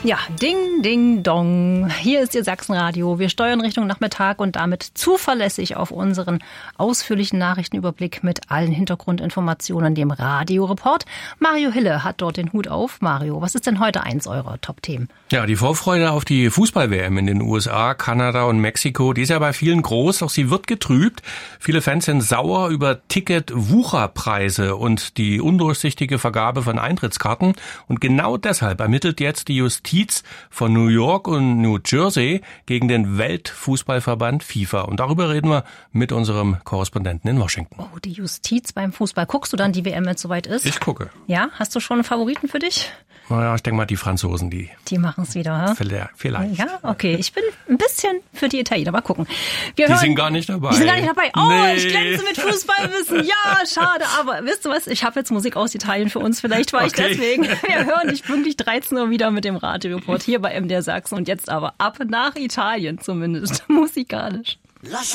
Ja, ding, ding, dong. Hier ist Ihr Sachsenradio. Wir steuern Richtung Nachmittag und damit zuverlässig auf unseren ausführlichen Nachrichtenüberblick mit allen Hintergrundinformationen, dem Radioreport. Mario Hille hat dort den Hut auf. Mario, was ist denn heute eins eurer Top-Themen? Ja, die Vorfreude auf die Fußball-WM in den USA, Kanada und Mexiko, die ist ja bei vielen groß, doch sie wird getrübt. Viele Fans sind sauer über Ticket-Wucherpreise und die undurchsichtige Vergabe von Eintrittskarten. Und genau deshalb ermittelt jetzt die Justiz von New York und New Jersey gegen den Weltfußballverband FIFA. Und darüber reden wir mit unserem Korrespondenten in Washington. Oh, die Justiz beim Fußball. Guckst du dann die WM, wenn es soweit ist? Ich gucke. Ja, hast du schon einen Favoriten für dich? Naja, ich denke mal, die Franzosen, die machen es wieder, hä? Vielleicht. Ja, okay. Ich bin ein bisschen für die Italiener. Mal gucken. Die sind gar nicht dabei. Die sind gar nicht dabei. Oh, nee. Ich glänze mit Fußballwissen. Ja, schade. Aber wisst ihr was? Ich habe jetzt Musik aus Italien für uns. Vielleicht war ich deswegen. Wir hören dich pünktlich 13 Uhr wieder mit dem Radioreport hier bei MDR Sachsen. Und jetzt aber ab nach Italien zumindest. Musikalisch.